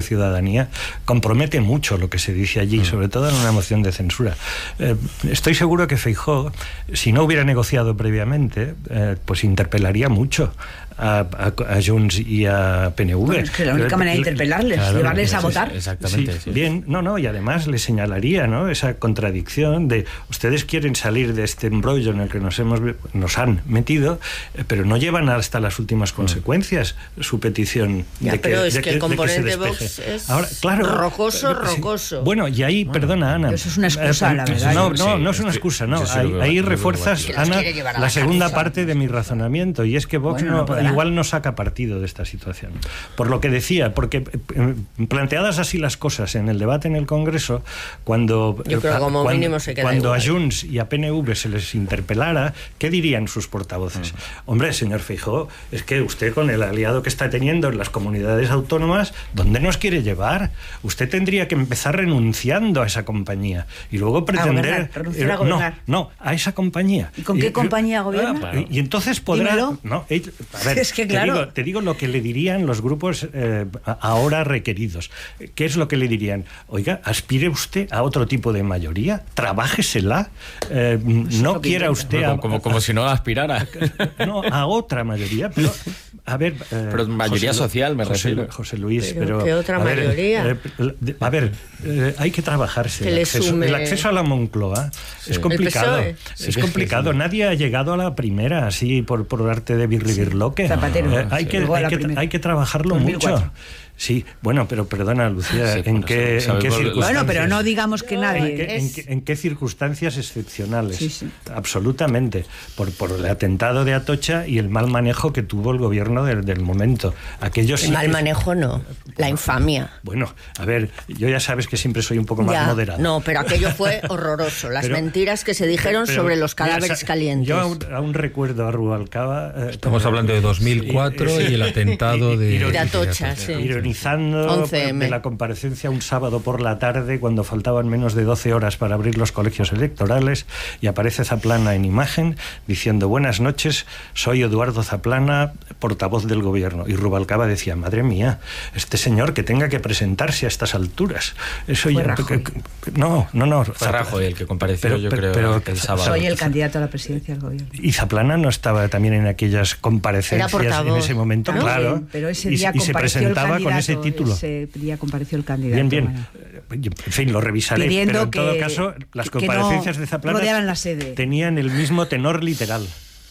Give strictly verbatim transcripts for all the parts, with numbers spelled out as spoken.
ciudadanía, compromete mucho lo que se dice allí, sobre todo en una moción de censura. Eh, estoy seguro que Feijóo, si no hubiera negociado previamente, eh, pues interpelaría mucho a, a, a Junts y a P N V. Bueno, es que la única manera de interpelarles, claro, llevarles a votar. Exactamente. Sí, sí. Bien, no, no, y además le señalaría, ¿no?, esa contradicción de ustedes quieren salir de este embrollo en el que nos hemos nos han metido, eh, pero no llevan hasta las últimas consecuencias mm. su petición ya, de que, pero es de que, que el componente de que Vox es Ahora, claro, rocoso, eh, rocoso. Sí. Bueno, y ahí, bueno, perdona, Ana. Eso es una excusa, eh, la verdad. No, no, sí, no es una excusa, no. sí, sí, ahí, veo, ahí veo, refuerzas, veo, Ana, la, la segunda camisa. parte de mi razonamiento, y es que Vox bueno, no, no igual no saca partido de esta situación. Por lo que decía, porque eh, planteadas así las cosas en el debate en el Congreso, cuando, Yo creo que como cuando, mínimo se queda cuando igual. a Junts y a P N V se les interpelara, ¿qué dirían sus portavoces? Mm. Hombre, señor Feijóo, es que usted con el aliado que está teniendo en las comunidades autónomas, ¿dónde nos quiere llevar? Usted tendría que empezar renunciando a esa compañía y luego pretender... A gobernar, renunciar a eh, gobernar. No, no, a esa compañía. ¿Y con qué y, compañía ah, gobierna? claro. Y, y entonces podrá... Dímelo. No, eh, a ver, Es que claro. te, digo, te digo lo que le dirían los grupos eh, ahora requeridos. ¿Qué es lo que le dirían? Oiga, aspire usted a otro tipo de mayoría, trabájesela, eh, no quiera usted... Como, a, como, como si no aspirara. No, a otra mayoría, pero... A ver, eh, pero mayoría José, social, me José, refiero. José Luis, pero, pero... ¿qué otra a ver, mayoría? Eh, a ver, eh, hay que trabajarse. Que el, le acceso, sume... el acceso a la Moncloa sí. es complicado. ¿El Es sí, complicado. Sí. Nadie ha llegado a la primera así por, por arte de birlibirloque. Sí. Zapatero. Eh, hay, sí. que, hay, que, hay que trabajarlo dos mil cuatro. Mucho. Sí, bueno, pero perdona, Lucía, sí, ¿en, qué, ¿en qué circunstancias? Bueno, pero no digamos que nadie... ¿En qué, es... en qué, en qué circunstancias excepcionales? Sí, sí. Absolutamente. Por, por el atentado de Atocha y el mal manejo que tuvo el gobierno del, del momento. Aquellos el sí mal que... manejo no, la infamia. Bueno, a ver, yo ya sabes que siempre soy un poco más ya, moderado. No, pero aquello fue horroroso. Las pero, mentiras que se dijeron pero, sobre los cadáveres ya, calientes. Yo aún, aún recuerdo a Rubalcaba... Eh, Estamos hablando de dos mil cuatro y, y, y el atentado de... de Atocha, sí. Ironizando... de la comparecencia un sábado por la tarde cuando faltaban menos de doce horas para abrir los colegios electorales y aparece Zaplana en imagen diciendo buenas noches, soy Eduardo Zaplana, portavoz del gobierno. Y Rubalcaba decía, madre mía, este señor que tenga que presentarse a estas alturas. Eso ya, que, que, no, no, no. Fue Rajoy el que compareció, pero, yo pero, creo, pero, el sábado. Soy el candidato a la presidencia del gobierno. Y Zaplana no estaba también en aquellas comparecencias en ese momento, ¿no? Claro. Sí, pero ese día y, y se presentaba con ese título. Ese día compareció el candidato. Bien, bien. Bueno. En fin, lo revisaré. Pidiendo pero en que, todo caso, las comparecencias no de Zaplana la sede. tenían el mismo tenor literal.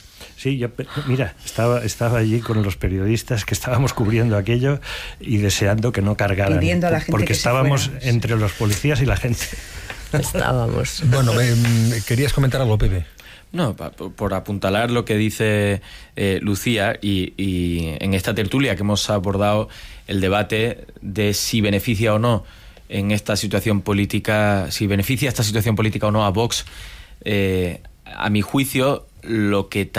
Sí, yo, mira, estaba, estaba allí con los periodistas que estábamos cubriendo aquello y deseando que no cargaran. Pidiendo a la gente porque que estábamos se fuera. entre los policías y la gente. Estábamos. Bueno, me, querías comentar algo, Pepe. No, por apuntalar lo que dice eh, Lucía y, y en esta tertulia que hemos abordado el debate de si beneficia o no en esta situación política, si beneficia esta situación política o no a Vox, eh, a mi juicio lo que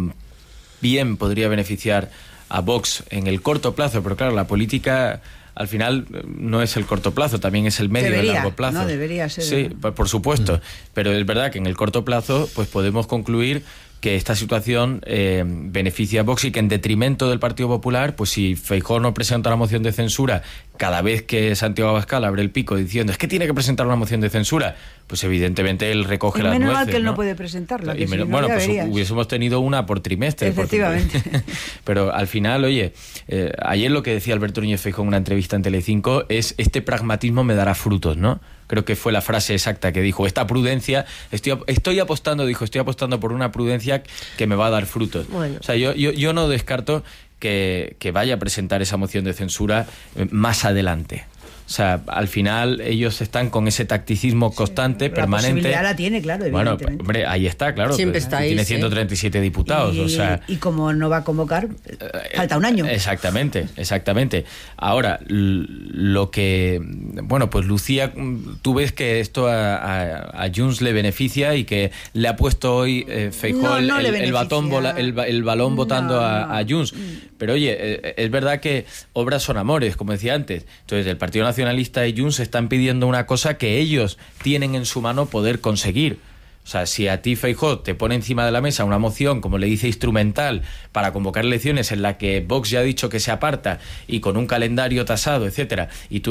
también podría beneficiar a Vox en el corto plazo, pero claro, la política... Al final no es el corto plazo, también es el medio y el largo plazo. No debería ser. Sí, por, por supuesto. Mm. Pero es verdad que en el corto plazo pues podemos concluir que esta situación eh, beneficia a Vox y que en detrimento del Partido Popular, pues si Feijóo no presenta una moción de censura cada vez que Santiago Abascal abre el pico diciendo es que tiene que presentar una moción de censura, pues evidentemente él recoge y las menos nueces. Mal que él ¿no? no puede presentarla. Y menos, si bueno, no pues verías. hubiésemos tenido una por trimestre. Efectivamente. Porque, pero al final, oye, eh, ayer lo que decía Alberto Núñez Feijóo en una entrevista en Telecinco es este pragmatismo me dará frutos, ¿no? Creo que fue la frase exacta que dijo, esta prudencia, estoy, estoy apostando, dijo, estoy apostando por una prudencia que me va a dar frutos. Bueno. O sea, yo, yo, yo no descarto que, que vaya a presentar esa moción de censura más adelante. O sea, al final ellos están con ese tacticismo constante, sí, permanente. La posibilidad la tiene, claro, bueno, evidentemente. hombre, ahí está, claro. Siempre está ahí, tiene sí. ciento treinta y siete diputados, y, o sea... Y como no va a convocar, falta un año. Exactamente, exactamente. Ahora, lo que... Bueno, pues Lucía, tú ves que esto a, a, a Junts le beneficia y que le ha puesto hoy eh, Feijóo no, no el, el, el, batón bola, el, el balón votando no, a, no. a Junts. Pero oye, eh, es verdad que obras son amores, como decía antes. Entonces, el Partido Nacionalista y Junts están pidiendo una cosa que ellos tienen en su mano poder conseguir. O sea, si a ti Feijóo te pone encima de la mesa una moción, como le dice, instrumental, para convocar elecciones en la que Vox ya ha dicho que se aparta y con un calendario tasado, etcétera, y tú